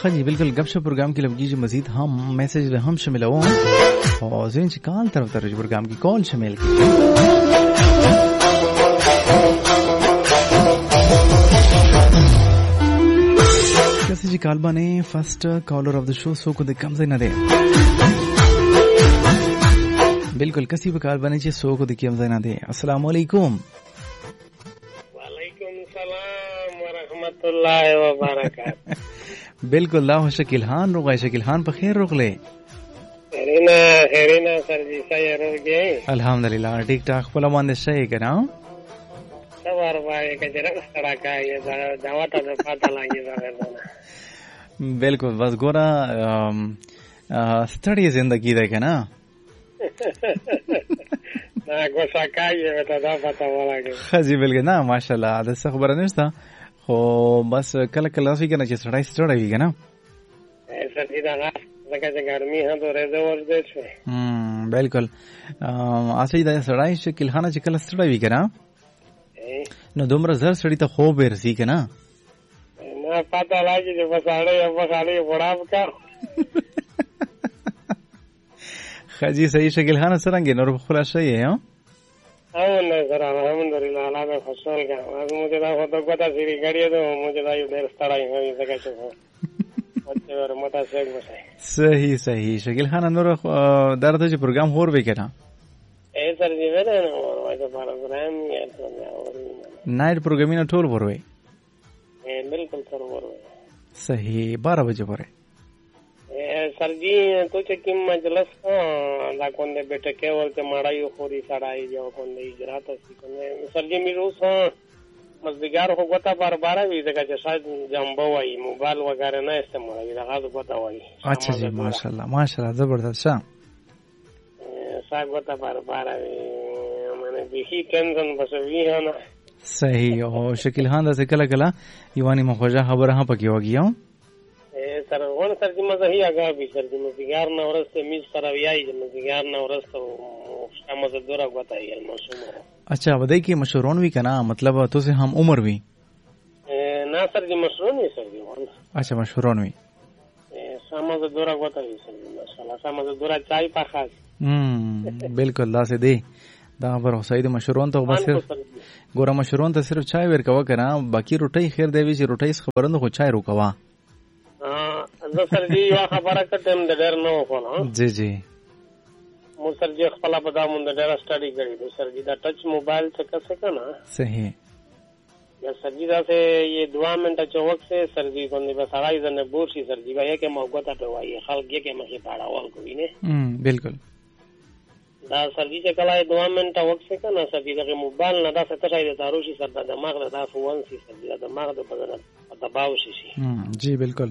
خجي بالکل गपशप प्रोग्राम की लवगी मजीद हम मैसेज हम शामिल हो और जिन काल तरफ तरह प्रोग्राम की कॉल शामिल कैसे जी काल बने first caller of the show so को दिक्कत से न दे बिल्कुल कसी भी काल बने चाहिए सो को दिक्कत से न दे अस्सलाम वालेकुम रहमतुल्लाहि व बरकातहू। बिल्कुल ला शकील खान रोगा शकील खान पर खैर रोक ले हेरीना सर जी सही रोक गए अल्हम्दुलिल्लाह ठीक ठाक पला मान सही के ना सवार भाई के जरा सड़ा का ये दावत तो पता लगी जावे बिल्कुल बस गोरा स्टडी जिंदगी देखे ना ना गोसा का ये बता पता वाला के जी बिल्कुल ना माशाल्लाह ده څه خبره نشته خو بس کله کله څه کنه چې سړی ستړی وي کنه सर जी दा लगा जे गर्मी है तो रेजो वर दे छे बिल्कुल असै دا سړی شکل خانه چې کله ستړی وي کنه نو دومره زر سړی ته خو به رسی کنه ना पता लागी जे बसाड़े अब खाली बड़ाब का خجی صحیح شکل خانه سرنګ نور خلاص شي ها او نه سر الحمدلله الله به خوشحال کا आज मुझे दा हो तो पता सीरी गाड़ी तो मुझे दा ये देर स्टार्ट हुई जगह से अच्छे और मता से बसाई صحیح صحیح شکل خانه نور درته چې پروګرام هور وکړه ए सर जी वेरे न और वैसे प्रोग्राम ये तो नाइट प्रोग्रामिंग टोल वरवे ए बिल्कुल सर वरवे صحیح 12 बजे परे सर जी तो चकिम मजलस ला कोंदे बेटे केवल ते मड़ाई खोरी सड़ाई जो कोंदे इजरात सी कोंदे सर जी मिरो सा मजदिगार हो गोता बार 12 भी जगह जे शायद जंबवाई मोबाइल वगैरह ना इस्तेमाल है लगा तो गोता वाई अच्छा जी माशाल्लाह जबरदस्त सा गोता बार 12 मैंने भी टेंशन बस भी है ना صحیح او شکل خان د کله کله یوانی مخوجه خبره هم پکې وګیاو سر ون سر जी मजा ही आगा भी सर जी मजगार न औरत से मिस सरवियाई मजगार न औरत तो शाम से दूर बताई है मौसम अच्छा बधाई की मशहूरन भी कना मतलब तो से हम उम्र भी ना सर जी मशहूरन है सर जी अच्छा मशहूरन भी शाम से दूर बताई सर जी माशाल्लाह शाम से दूर चाय पाखा बिल्कुल ला से दे دا پر سید مشرون ته بس ګوره مشرون ته صرف چای ورکوا کنه باقی روټي خیر دی وی چې روټي خبرند خو چای روکوا دا سر جی وا خبره کټم د ډیر نو خو جی جی مو سر جی خپل په دا مونږ ډیر سټڈی کړی دو سر جی دا ټچ موبایل څخه څه کنه صحیح یا سر جی دا سے یہ 2 منټه چوک سے سر جی باندې بس راځي نه بورشي سر جی وایي کې موګه ته وایي خلک یې کې مخې پاړه وال کوي نه بالکل دا سر جی چې کله 2 منټه وخت څخه نه سر جی دا موبایل نه دا څه تشای د تاروشي سر د دماغ د فون سي سر جی د دماغ د بدن دباو شي جی بالکل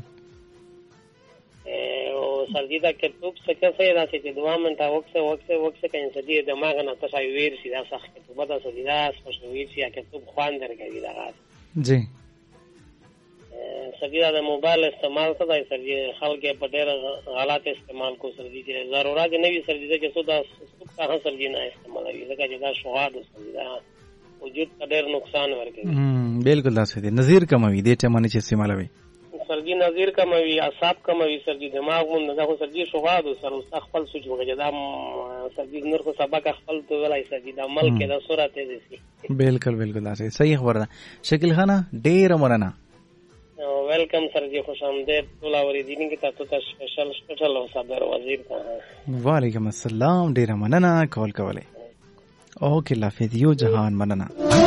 او سر جی دا کې توپ څه څه دا چې 2 منټه وخت څخه سر جی د دماغ نه تشای ویر شي دا سخت ته بده سر جی دا سپشوي شي چې توپ خوان درګي دا غاز جی سر جی دا موبایل استعمال څه دی سر جی خلک په ډېر غلط استعمال کو سر جی چې ضرورت نه وي سر جی چې څه دا څه سر جی نه استعمالوي ځکه چې دا شوهاد سر جی دا وجود ته ډېر نقصان ورکوي بالکل دا څه دی نظیر کموي دې ټیم باندې چې استعمالوي سر جی نظیر کموي اعصاب کموي سر جی دماغ مون دا خو سر جی شوهاد سر خپل سوچ وکړي دا سر جی نور کو سبق خپل تو ولای سر جی دا عمل کې دا صورت دي بالکل دا صحیح خبره شکل خانه ډېر مننه वेलकम सर जी खुश आमदीद टोला वरीदीनी की तातो ता स्पेशल او صدر وزیر ته وعلیکم السلام ډیر مننه کول کوله اوکې لافید یو جهان مننه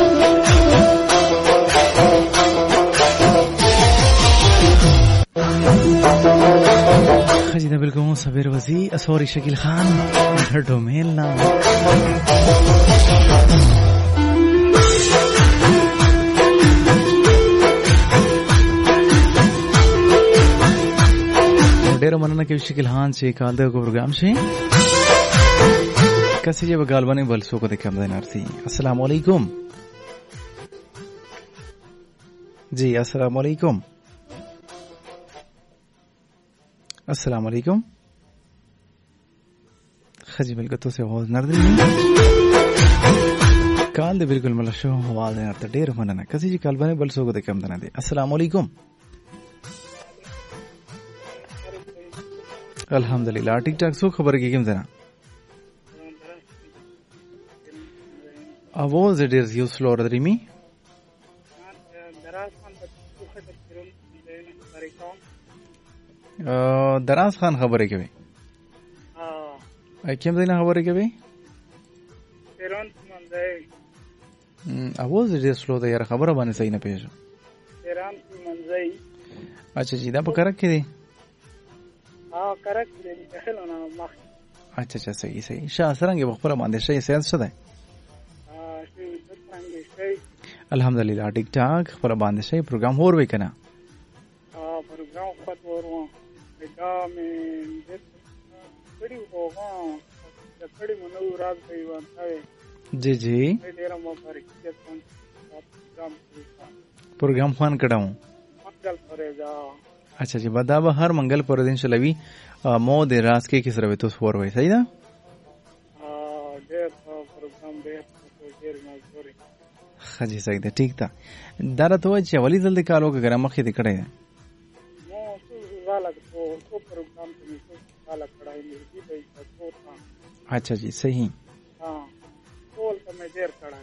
خجی دا بالکل صبر وزی اسوری شکل خان هرډو میل نا ډیر مننه کې شکل خان چې کال دا پروګرام شي کسي چې بغالبانه بل سو کو د کم دینار سي السلام علیکم جی السلام علیکم السلام علیکم خجی بالکل تو سے आवाज نردل کال دې بالکل مل شو आवाज نه ته ډیر مننه کسي چې کالبانه بل سو کو د کم دینار دي السلام علیکم الحمدلله ټیک ټاک. څو خبره کیږم زنه اواز ډیر یو سلو درې می دراز خان خبرې کوي. کوم ځای نه خبرې کوي؟ اواز ډیر سلو دی یار، خبره باندې صحیح نه پیژنم. اچھا جی دا په کرک کې دی؟ کرک دی خلونه مخ. اچھا صحیح شاه سرنګ په خپل باندې شي سیاست څه دی؟ الحمدلله ټیک ټاک. خپل باندې شي پروګرام هور وې کنه؟ پروګرام خط ورو دا مې کړي هوغه کړي مونږ راز دی وانه. جی جی پروګرام خوان کړم. اچھا جی بدا به هر منګل پر دین شلوي مو د راز کې کس روي تو فور وای صحیح ده؟ ډېر پروګرام ډېر مزوري. خجی صحیح ده ټیک ده. دا راته وای چې اولی ځل د کالو کې ګرام مخې دې کړی ده. مو زاله کو پروګرام ته مې زاله کړای مې دې په اچھا جی صحیح. ټول ته مې ډېر کړای.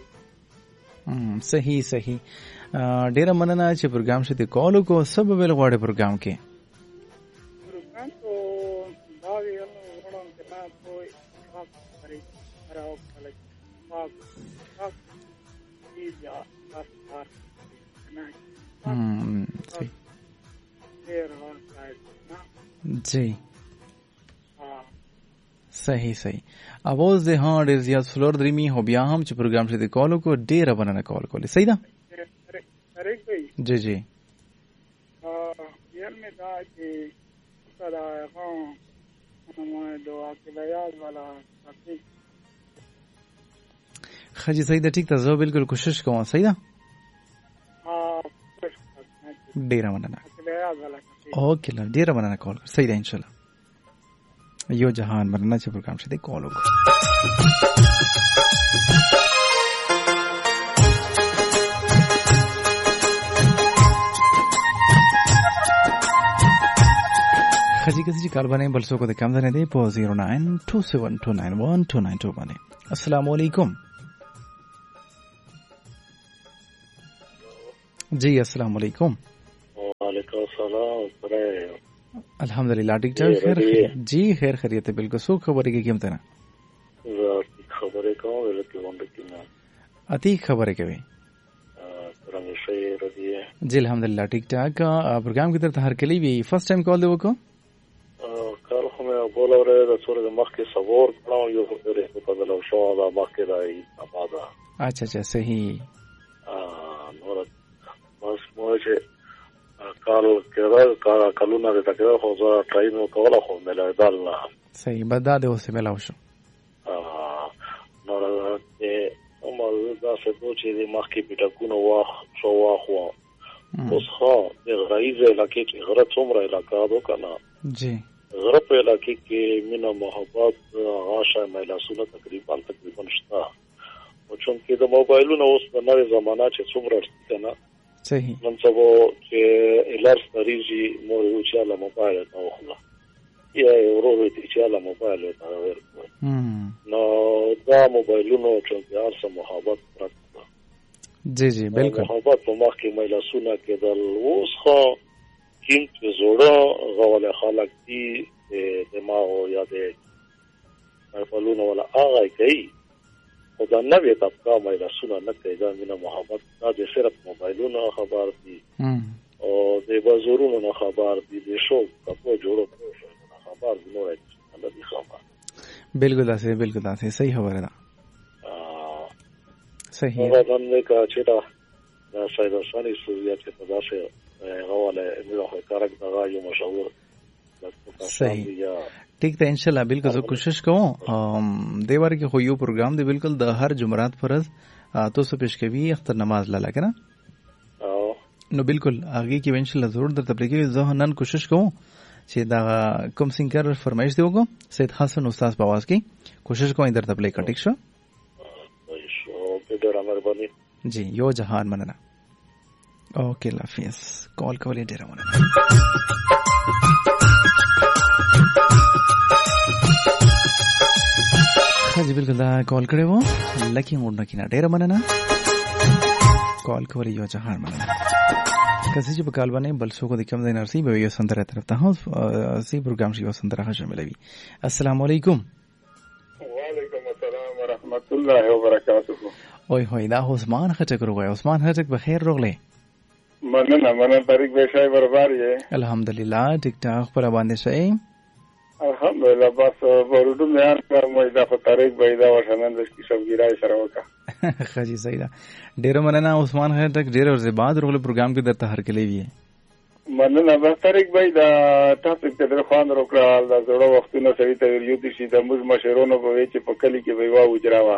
صحیح ډیر مننه چې پروګرام شته کالو کو سبب ول غواړي پروګرام کې تو دا ویل ورونو کې نه کوئی خاص پرې راو کله خاص دي یا خاص نه ډیر ورته جی صحیح اواز ده ها ډیر زیات فلور درمی هو بیا هم چې پروګرام شته کالو کو ډیر مننه کال کولی صحیح ده. جی جی یل میں دا کہ صدا ہاں ہمیں دعا کے بیاض والا خجی صحیح ده ٹھیک ته زه بالکل کوشش کوم صحیح ده. ډیر مننه اوکې لا ډیر مننه کال صحیح ده ان شاء الله. یو جهان مننه چې پروګرام شته کال وکړه. خجی کسی کال باندې بل څوک د کم نه دی په 09272912992 باندې. السلام علیکم. جی السلام علیکم. وعلیکم السلام. الحمدلله ټیک ټاک. خیر جی خیر خیریت بالکل. څوک خبرې کې کیم ته نه خبرې کوم ولکه وند کې نه اتی خبرې کوي څنګه شي ردی. جی الحمدلله ټیک ټاک. پروګرام کې تر هر کلی وی فرست ټایم کال دی وکړو کار خو مې بولاوره د څور د مخ کې صبر کړو یو خبره په بدلو شو دا مخ کې راي اباده. اچھا صحیح. نور بس مو چې کال کېرا کلونه د تکرار خو زه ټراین وکوله خو مې له دالله صحیح بدا د اوسه ملاو شو. نور چې عمر دا څه چې د مخ کې پټکونه واخ شو واخو اوس خو د غریزه علاقې کې غره څومره علاقې دو کنه جی غره په علاقې کې مینا محبت عاشه مېلاسونه تقریبا شته. او چون کې د موبایلونو اوس په نوې زمانہ چې څومره کنه صحیح نن سبا چې الارس ریجی مو چې له موبایل ته وخلا یا ورو چې له موبایل ته ورکو نو دا موبایلونو چې ارسه محبت پرته جی بالکل محبت په مخ کې مېلاسونه کېدل اوس خو کیم چې زوړه غواله خلک دي دماغ یا د پلونو ولا هغه کوي خو دا نوې طبقه مېلاسونه نه کوي. دا مینه محبت دا د صرف موبایلونو خبر دي او د بازارونو نه خبر دي د شو کپو جوړو خبر دي نو نه دي خبر. بالکل داسې صحیح خبره ده. صحیح دا نه کا چې دا ساده ساني سوزیا چې په داسه غواله موږ کارک دا یو مشهور صحیح ٹھیک ته ان شاء الله بالکل زه کوشش کوم. دیوار کې خو یو پروګرام دی بالکل د هر جمعرات فرض تاسو پیش کوي اختر نماز لاله کنه نو بالکل هغه کې ان شاء الله ضرور درته پرې کوي. زه نن کوشش کوم چې دا کوم سنگر فرمایش دی وګو سید حسن استاد په आवाज کې کوشش کوم درته پلی کټیک شو. جی یو جهان مننه. اوکې لافیس کال کولې ډیر مننه. जी बिल्कुल دا کال کړی وو لکه موږ نه ډېر مننه کال کوي یو جهان مننه کسي چې په کال باندې بل څه کو د کوم ځای نرسي به یو سندره طرف ته هو سي پروګرام شي سندره شاملوي السلام علیکم وعلیکم السلام ورحمت الله وبرکاته اوه هوی دا عثمان خټک روغه عثمان خټک بخیر روغله مننه طریق به شای برابر یې الحمدلله ټیک ټاک پر باندې شي الحمدلله بس ورودو میان کومه دا په طریق به دا وشنن د شوګیرای سره وکړه خاجي سیدا ډیر مننه عثمان خټک ډیر ورځې بعد روغله پروګرام کې درته هر کلی وی مننه بس طریق به دا تاسو ته در خوان وکړه دا زړه وختونه سړي ته یو دي شي د موږ مشرونو په وی چې په کلی کې به وا وجراوه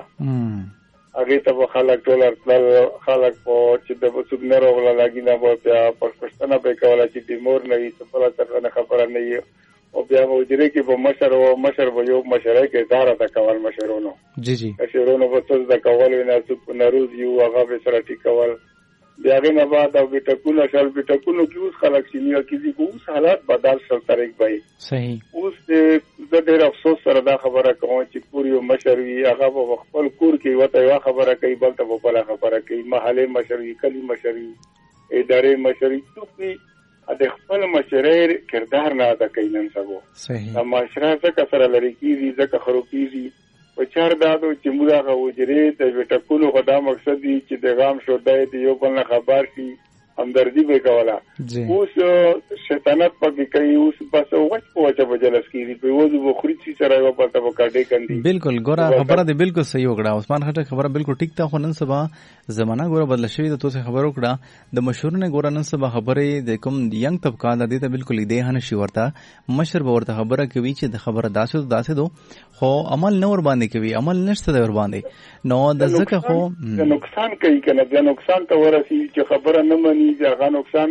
هغه ته خلک ټولر خلک په چې د وسوب نه روغله لګی نه په پښتنه په کوله چې د مور نه هیڅ په لاره خبره نه یو او بیا وجري کې په مشر به یو مشره کې اداره د کول مشرونو جی جی مشرونو په څه د کول نه څه ناروز یو هغه به سره ټیکول بیا غي نه بعد او ټکونه شل ټکونو کې اوس خلک سینیا کې دي اوس حالات بدل شل طریق به صحیح اوس د ډېر افسوس سره دا خبره کوم چې پوری مشر وی هغه په خپل کور کې وته یو خبره کوي بل ته په بل خبره کوي محله مشر وی کلی مشر وی ادارې مشر وی ټوکی د خپل مشریر کردار نه ادا کوي نن سبا صحیح د معاشره څخه سره لري کیږي ځکه خروپیږي په چار دادو چې موږ هغه وجري د وټکولو غدا مقصد دی چې د غام شو دای دی یو بل نه خبر شي همدردی به کوله اوس شیطانت پکې کوي اوس بس وښ پوهه په جلس کې دی په وځو بخوري چې سره یو پټه وکړې کندي بالکل ګوره خبره دې بالکل صحیح وکړه عثمان خټک خبره بالکل ټیک ته خو نن سبا زمانہ ګوره بدل شوی د توسه خبر وکړه د مشهورونه ګوره نن سبا خبره د کوم ینګ طبقه د دې ته بالکل دې هنه شي ورته مشر به ورته خبره کوي چې د خبره داسې دو خو عمل نه ور باندې کوي عمل نشته د ور باندې نو د ځکه خو نقصان کوي کنه بیا نقصان ته ورسي چې خبره نه مني هغه نقصان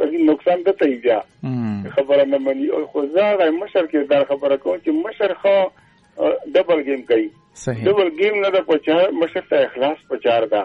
ته تیجا خبره نه مني او خو زړه مشر کې دا خبره کوم چې مشر خو ډبل گیم کوي صحیح ډبل گیم نه د پچار مشر ته اخلاص پچار دا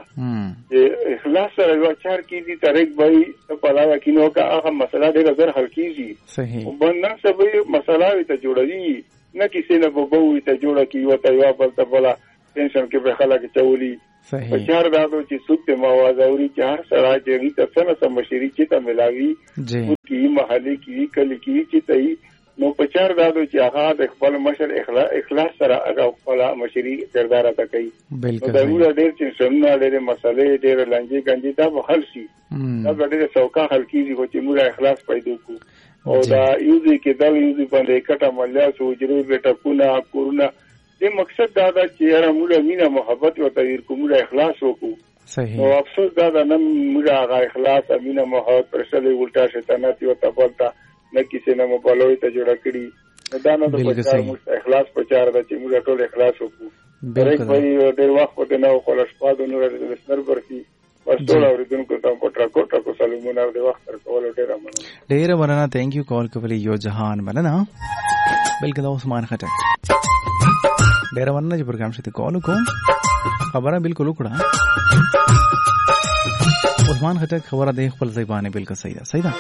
اخلاص سره یو چار کې دي طریق به په لاګه کینو کا هغه مسله ډېر زر حل کیږي صحیح باندې سبې مسله وي ته جوړوي نه کیسه نه بووي ته جوړه کی وته یو بل ته بولا ټینشن کې به خلک چولي په چار دادو چې سود ته موازوري چې هر سره چې ریته څنګه مشري چې ته ملاوي کی محلي کی کلی کی چې ته نو په چار دادو چې هغه د خپل مشر اخلاص سره هغه خپل مشري کردار ادا کوي بالکل دا ډېر چې څنګه ډېر مسلې ډېر لنجي ګنجي دا به حل شي دا ډېر سوکا حل کیږي چې موږ اخلاص پیدا کوو او دا یوزي کې دا یوزي باندې کټه ملیا سوجري بیٹا کورونه دې مقصد دا چې هر موږ مینا محبت او تغیر کوم اخلاص وکړو صحیح او افسوس دا نه موږ هغه اخلاص مینا محبت پرشلې الټا شیطانات او تبلتا نه کیسه نه مبالوي ته جوړ کړی دا نه د پچار مست اخلاص پچار دا چې موږ ټول اخلاص وکړو بالکل ډېر وخت په نه خو لښپاد نور د سر برسي ورټول اوریدونکو ته په ټاکو سلامونه د وخت تر کول ډېر مننه ثانک یو کال کولی یو جهان مننه بالکل عثمان خټک ډېر مننه چې پروګرام شته کال کوم خبره بالکل وکړه عثمان خټک خبره د خپل ځای باندې بالکل صحیح ده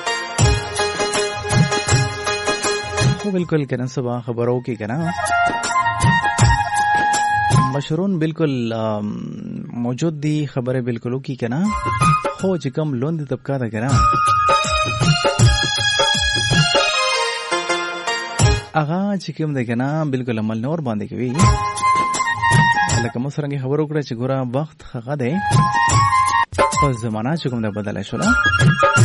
خو بالکل کنه سبا خبرو کې کنه مشرون بالکل موجود دي خبره بالکل کی کنه خو چې کم لوند طبقه ده کنه اغا چې کوم ده کنه بالکل عمل نور باندې کوي لکه مو سره خبرو کړه چې ګوره وخت هغه ده په زمانہ چې کوم ده بدل شو